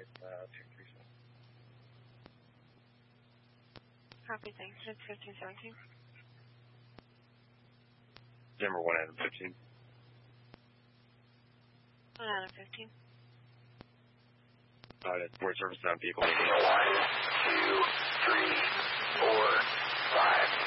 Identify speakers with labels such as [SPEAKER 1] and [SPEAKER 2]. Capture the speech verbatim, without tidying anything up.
[SPEAKER 1] uh, two three seven.
[SPEAKER 2] Copy, thanks. It's fifteen seventeen.
[SPEAKER 1] Number one Adam fifteen.
[SPEAKER 2] one Adam fifteen.
[SPEAKER 1] Got it. Board service on vehicle.
[SPEAKER 3] One, two, three, four, five.